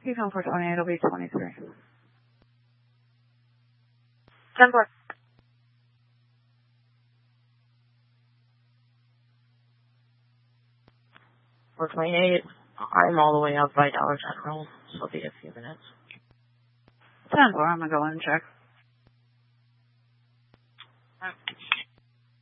Keep on 428, it'll be 23. 10-4. I'm all the way up by Dollar General, so it'll be a few minutes. 10-4, I'm gonna go in and check.